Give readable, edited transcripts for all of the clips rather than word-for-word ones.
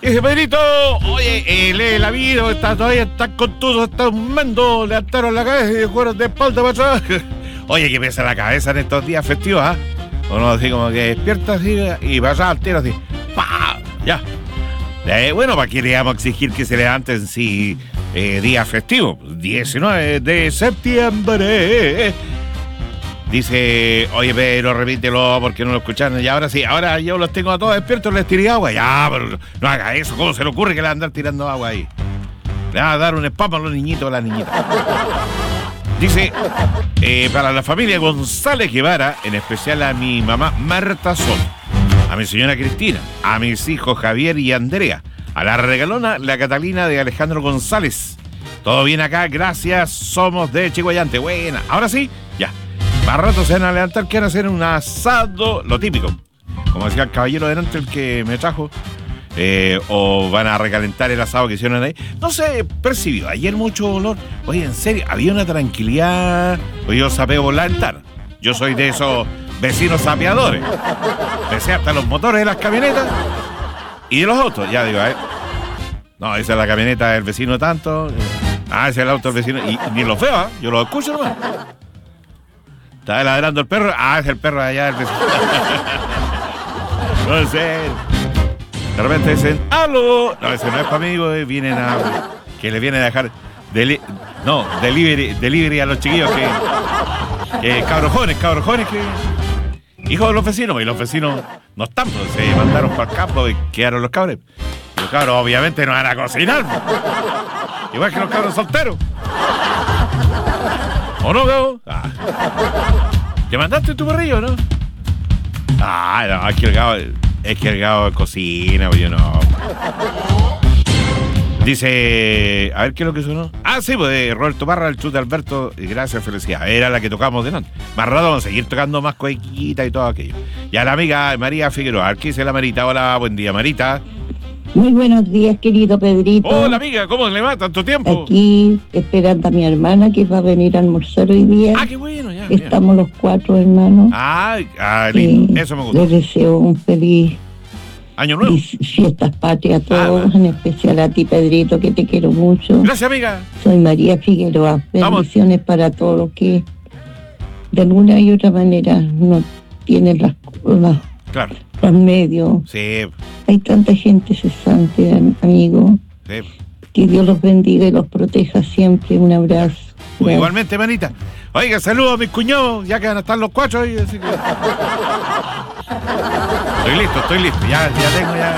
Dice Pedrito, oye, lee el aviso, todavía están con todo, está un mando, levantaron la cabeza y de cuero de espalda para atrás. Oye, que pesa la cabeza en estos días festivos, ¿ah? Uno así como que despierta así y pasa al tiro así, ¡pah! Ya. Bueno, ¿para qué le vamos a exigir que se levanten si día festivo? 19 de septiembre. Dice, oye, pero repítelo porque no lo escucharon. Y ahora sí, ahora yo los tengo a todos despiertos, les tiré agua. Ya, pero no haga eso. ¿Cómo se le ocurre que le van a andar tirando agua ahí? Le van a dar un spam a los niñitos, a las niñitas. Dice, para la familia González Guevara, en especial a mi mamá Marta Sol, a mi señora Cristina, a mis hijos Javier y Andrea, a la regalona, la Catalina de Alejandro González. Todo bien acá, gracias, somos de Chihuayante. Buena, ahora sí, ya. Más rato se van a levantar, que van a hacer un asado, lo típico. Como decía el caballero delante, el que me trajo. O van a recalentar el asado que hicieron ahí. No sé, percibió ayer mucho olor. Oye, en serio, había una tranquilidad. Oye, yo sapeo por la ventana. Yo soy de esos vecinos sapeadores. Desea hasta los motores de las camionetas y de los autos. Ya digo, no, esa es la camioneta del vecino tanto. Ese es el auto del vecino. Y ni los veo, yo los escucho nomás. Está ladrando el perro. Es el perro de allá del vecino. No sé. De repente dicen, ¡aló! No, ese no es para mí, vienen a... Que le vienen a dejar... delivery a los chiquillos que cabros jóvenes que... Hijos de los vecinos, y los vecinos no están, pues, se mandaron para el campo y quedaron los cabros. Y los cabros obviamente no van a cocinar. Igual que los cabros solteros. ¿O no, Gabo? ¿Te mandaste tu perrillo, no? No, es que el Gabo cocina, yo no. Dice, a ver qué es lo que sonó. Sí, pues de Roberto Parra, el chute Alberto, y gracias, felicidad. Era la que tocamos delante. Más rato vamos a seguir tocando más cuequitas y todo aquello. Y a la amiga María Figueroa, aquí dice la Marita. Hola, buen día, Marita. Muy buenos días, querido Pedrito. Hola, amiga, ¿cómo le va? ¿Tanto tiempo? Aquí esperando a mi hermana que va a venir a almorzar hoy día. Qué bueno, ya. Estamos los 4 hermanos. Lindo. Eso me gusta. Les deseo un feliz Año Nuevo. Fiestas patrias a todos, en especial a ti, Pedrito, que te quiero mucho. Gracias, amiga. Soy María Figueroa. Bendiciones para todos los que de alguna y otra manera no tienen Claro. los medios. Sí. Hay tanta gente cesante, amigo. Sí. Que Dios los bendiga y los proteja siempre. Un abrazo. Igualmente, manita. Oiga, saludos a mis cuñados, ya que van a estar los 4 ahí, así que... Estoy listo. Ya tengo ya...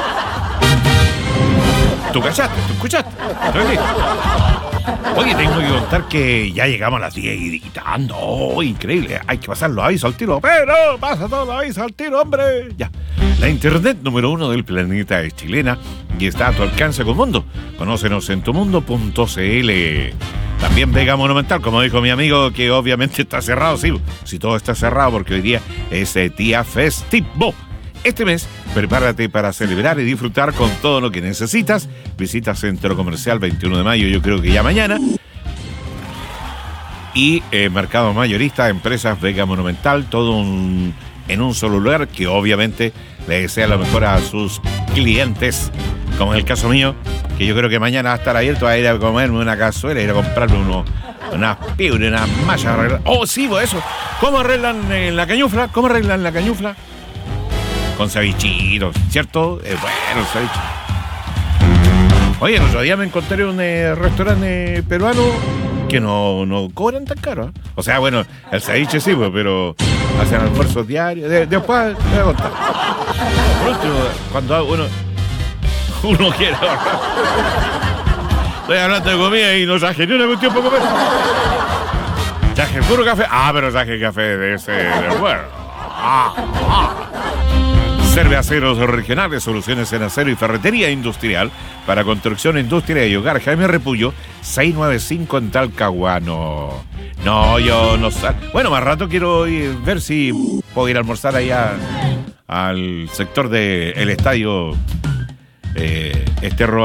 ¿Tú escuchaste? Estoy listo. Oye, tengo que contar que ya llegamos a las 10 y tanto. Increíble. Hay que pasar los avisos al tiro. Pero pasa todos los avisos al tiro, hombre. Ya. La internet número 1 del planeta es chilena y está a tu alcance con Mundo. Conócenos en tumundo.cl. También Vega Monumental, como dijo mi amigo, que obviamente está cerrado. Sí, si todo está cerrado, porque hoy día es día festivo. Este mes, prepárate para celebrar y disfrutar con todo lo que necesitas. Visita Centro Comercial 21 de mayo, yo creo que ya mañana. Y Mercado Mayorista, Empresas Vega Monumental, todo en un solo lugar, que obviamente le desea lo mejor a sus clientes. Como en el caso mío, que yo creo que mañana va a estar abierto a ir a comerme una cazuela, ir a comprarme unas piedras, unas mallas. Sí, pues eso. ¿Cómo arreglan la cañufla? Con cevichitos, ¿cierto? Bueno, el ceviche. Oye, el otro día me encontré un restaurante peruano que no cobran tan caro. O sea, bueno, el ceviche sí, pues, pero hacen almuerzos diarios. Después te voy a contar. Por último, cuando uno quiere ahorrar. Estoy hablando de comida y no traje ni una cuestión para comer. Traje puro café. Pero traje café de ese del bueno. Cerveceros regionales, soluciones en acero y ferretería industrial para construcción, industria y hogar. Jaime Repullo, 695 en Talcahuano. No, yo no sé. Bueno, más rato quiero ver si puedo ir a almorzar allá al sector del estadio Esterro